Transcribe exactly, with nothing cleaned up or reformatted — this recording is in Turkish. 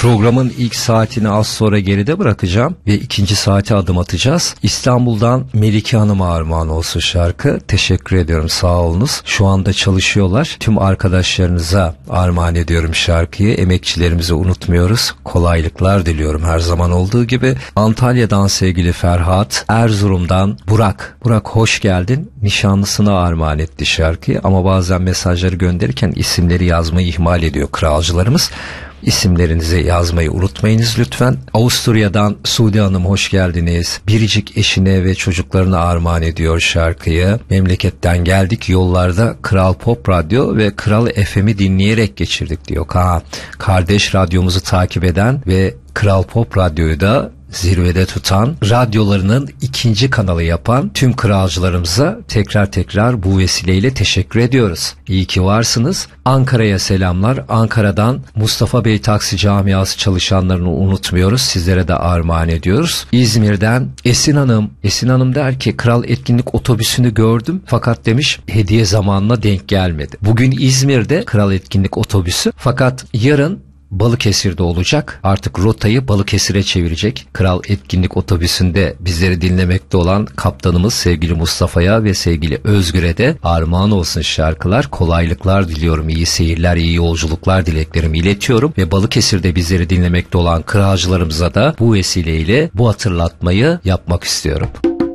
Programın ilk saatini az sonra geride bırakacağım ve ikinci saate adım atacağız. İstanbul'dan Melike Hanım'a armağan olsun şarkı. Teşekkür ediyorum, sağ olunuz. Şu anda çalışıyorlar. Tüm arkadaşlarınıza armağan ediyorum şarkıyı. Emekçilerimizi unutmuyoruz. Kolaylıklar diliyorum her zaman olduğu gibi. Antalya'dan sevgili Ferhat, Erzurum'dan Burak. Burak hoş geldin. Nişanlısına armağan etti şarkıyı ama bazen mesajları gönderirken isimleri yazmayı ihmal ediyor kralcılarımız. İsimlerinizi yazmayı unutmayınız lütfen. Avusturya'dan Sude Hanım hoş geldiniz. Biricik eşine ve çocuklarına armağan ediyor şarkıyı. Memleketten geldik, yollarda Kral Pop Radyo ve Kral F M'i dinleyerek geçirdik diyor. Ha, kardeş radyomuzu takip eden ve Kral Pop Radyo'yu da zirvede tutan, radyolarının ikinci kanalı yapan tüm kralcılarımıza tekrar tekrar bu vesileyle teşekkür ediyoruz. İyi ki varsınız. Ankara'ya selamlar. Ankara'dan Mustafa Bey Taksi Camiası çalışanlarını unutmuyoruz. Sizlere de armağan ediyoruz. İzmir'den Esin Hanım. Esin Hanım der ki Kral Etkinlik otobüsünü gördüm fakat demiş hediye zamanına denk gelmedi. Bugün İzmir'de Kral Etkinlik otobüsü fakat yarın Balıkesir'de olacak. Artık rotayı Balıkesir'e çevirecek. Kral Etkinlik otobüsünde bizleri dinlemekte olan kaptanımız sevgili Mustafa'ya ve sevgili Özgür'e de armağan olsun şarkılar. Kolaylıklar diliyorum. İyi seyirler, iyi yolculuklar dileklerimi iletiyorum. Ve Balıkesir'de bizleri dinlemekte olan kralcılarımıza da bu vesileyle bu hatırlatmayı yapmak istiyorum.